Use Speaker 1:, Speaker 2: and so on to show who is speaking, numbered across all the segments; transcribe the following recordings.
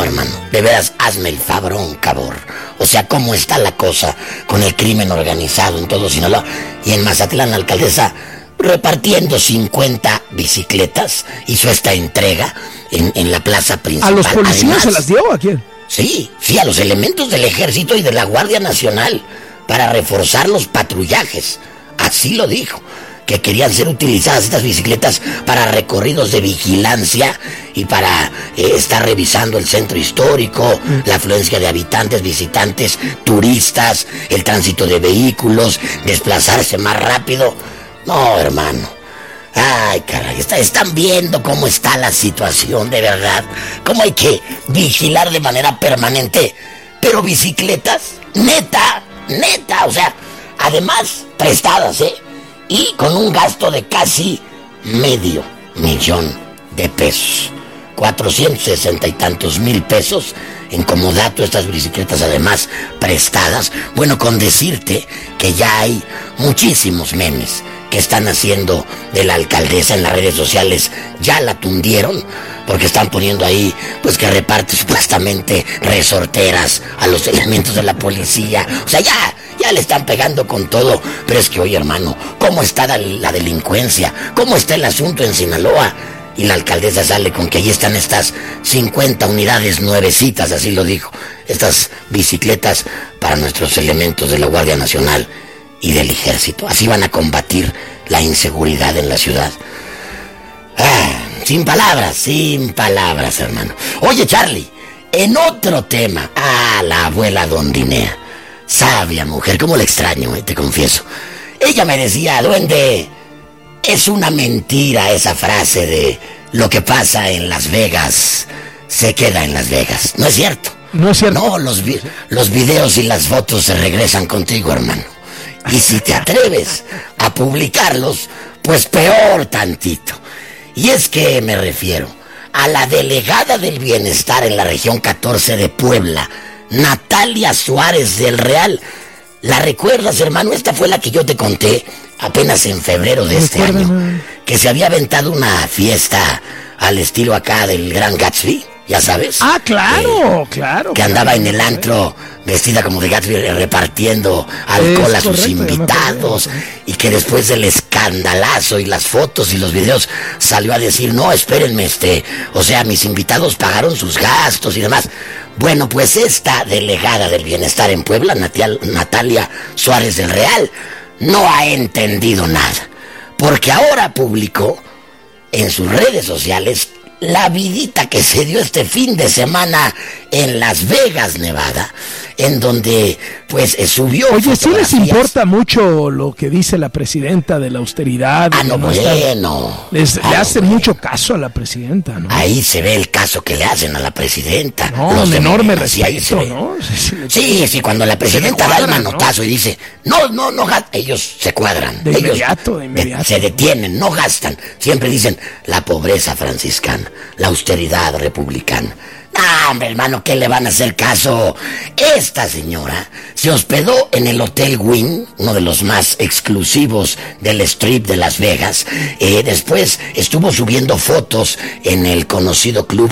Speaker 1: hermano, de veras, hazme el fabrón, cabrón. O sea, ¿cómo está la cosa con el crimen organizado en todo Sinaloa? Y en Mazatlán, la alcaldesa repartiendo 50 bicicletas, hizo esta entrega en la plaza principal.
Speaker 2: ¿A los policías además, se las dio? ¿A quién?
Speaker 1: Sí, a los elementos del Ejército y de la Guardia Nacional para reforzar los patrullajes. Así lo dijo, que querían ser utilizadas estas bicicletas para recorridos de vigilancia y para estar revisando el centro histórico, la afluencia de habitantes, visitantes, turistas, el tránsito de vehículos, desplazarse más rápido. No, hermano. Ay, caray, están viendo cómo está la situación, de verdad. Cómo hay que vigilar de manera permanente. Pero bicicletas, neta, o sea, además prestadas, y con un gasto de casi $500,000 de pesos. 460 y tantos mil pesos en comodato, estas bicicletas además prestadas. Bueno, con decirte que ya hay muchísimos memes que están haciendo de la alcaldesa en las redes sociales. Ya la tundieron porque están poniendo ahí pues que reparte supuestamente resorteras a los elementos de la policía. O sea, ya le están pegando con todo. Pero es que, oye, hermano, ¿cómo está la delincuencia? ¿Cómo está el asunto en Sinaloa? Y la alcaldesa sale con que ahí están estas 50 unidades nuevecitas, así lo dijo. Estas bicicletas para nuestros elementos de la Guardia Nacional y del Ejército. Así van a combatir la inseguridad en la ciudad. Sin palabras, hermano. Oye, Charlie, en otro tema. La abuela Dondinea. Sabia mujer, cómo la extraño, te confieso. Ella me decía, duende, es una mentira esa frase de lo que pasa en Las Vegas se queda en Las Vegas. No es cierto.
Speaker 2: No es cierto.
Speaker 1: No, los videos y las fotos se regresan contigo, hermano. Y si te atreves a publicarlos, pues peor tantito. Y es que me refiero a la delegada del bienestar en la región 14 de Puebla, Natalia Suárez del Real. ¿La recuerdas, hermano? Esta fue la que yo te conté apenas en febrero de este año, que se había aventado una fiesta al estilo acá del Gran Gatsby, ya sabes.
Speaker 2: Claro.
Speaker 1: Que andaba en el antro vestida como de Gatsby repartiendo alcohol a sus invitados, y que después del escandalazo y las fotos y los videos salió a decir, no, espérenme, o sea, mis invitados pagaron sus gastos y demás. Bueno, pues esta delegada del bienestar en Puebla, Natalia Suárez del Real, no ha entendido nada, porque ahora publicó en sus redes sociales la vidita que se dio este fin de semana en Las Vegas, Nevada, en donde pues subió.
Speaker 2: Oye, ¿sí les importa mucho lo que dice la presidenta de la austeridad?
Speaker 1: No, bueno.
Speaker 2: Le hace mucho caso a la presidenta, ¿no? Ahí
Speaker 1: se ve el caso que le hacen a la presidenta.
Speaker 2: No, un enorme respeto, ¿no?
Speaker 1: Sí, cuando la presidenta da el manotazo, ¿no? Y dice, no, ellos se cuadran.
Speaker 2: De inmediato.
Speaker 1: Se detienen, no gastan. Siempre dicen, la pobreza franciscana, la austeridad republicana. Hombre, hermano, ¿qué le van a hacer caso? Esta señora se hospedó en el Hotel Wynn, uno de los más exclusivos del Strip de Las Vegas. Después estuvo subiendo fotos en el conocido Club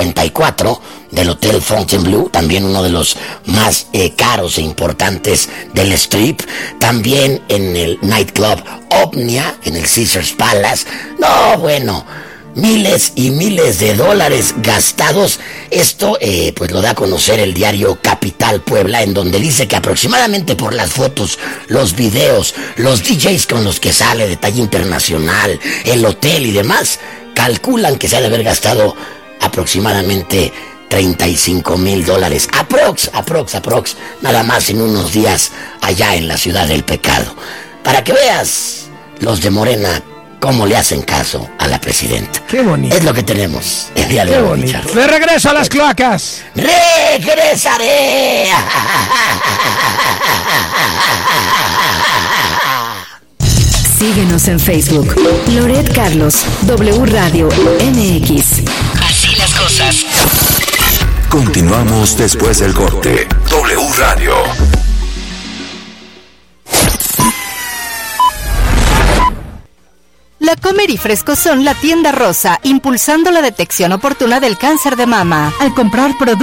Speaker 1: 54 del Hotel Fontainebleau, también uno de los más caros e importantes del Strip. También en el nightclub Omnia, en el Caesars Palace. No, bueno, miles y miles de dólares gastados. Esto pues lo da a conocer el diario Capital Puebla, en donde dice que aproximadamente por las fotos, los videos, los DJs con los que sale de talla internacional, el hotel y demás, calculan que se ha de haber gastado aproximadamente $35,000. Aprox, nada más en unos días allá en la ciudad del pecado. Para que veas los de Morena cómo le hacen caso a la presidenta.
Speaker 2: Qué bonito.
Speaker 1: Es lo que tenemos el día de hoy.
Speaker 2: De regreso a las cloacas.
Speaker 1: Regresaré.
Speaker 3: Síguenos en Facebook. Loret Carlos, W Radio MX.
Speaker 4: Así las cosas.
Speaker 5: Continuamos después del corte. W Radio.
Speaker 6: La Comer y Fresco son la tienda rosa, impulsando la detección oportuna del cáncer de mama. Al comprar productos